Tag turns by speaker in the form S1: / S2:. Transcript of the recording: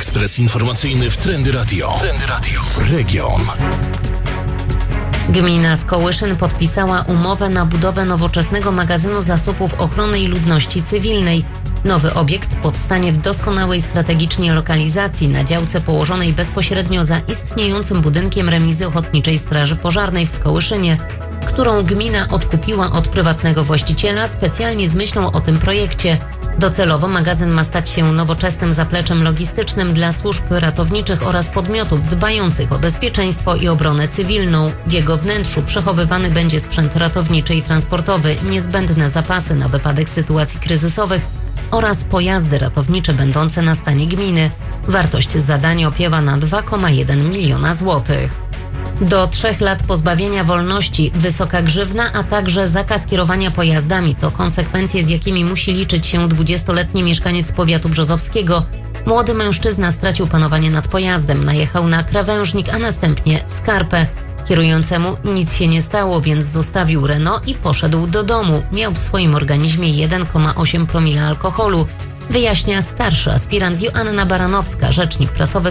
S1: Ekspres informacyjny w Trendy Radio. Trendy Radio. Region.
S2: Gmina Skołyszyn podpisała umowę na budowę nowoczesnego magazynu zasobów ochrony i ludności cywilnej. Nowy obiekt powstanie w doskonałej strategicznie lokalizacji na działce położonej bezpośrednio za istniejącym budynkiem remizy Ochotniczej Straży Pożarnej w Skołyszynie, którą gmina odkupiła od prywatnego właściciela specjalnie z myślą o tym projekcie. Docelowo magazyn ma stać się nowoczesnym zapleczem logistycznym dla służb ratowniczych oraz podmiotów dbających o bezpieczeństwo i obronę cywilną. W jego wnętrzu przechowywany będzie sprzęt ratowniczy i transportowy, niezbędne zapasy na wypadek sytuacji kryzysowych oraz pojazdy ratownicze będące na stanie gminy. Wartość zadania opiewa na 2,1 miliona złotych. Do 3 lat pozbawienia wolności, wysoka grzywna, a także zakaz kierowania pojazdami to konsekwencje, z jakimi musi liczyć się 20-letni mieszkaniec powiatu brzozowskiego. Młody mężczyzna stracił panowanie nad pojazdem, najechał na krawężnik, a następnie w skarpę. Kierującemu nic się nie stało, więc zostawił Renault i poszedł do domu. Miał w swoim organizmie 1,8 promila alkoholu, wyjaśnia starszy aspirant Joanna Baranowska, rzecznik prasowy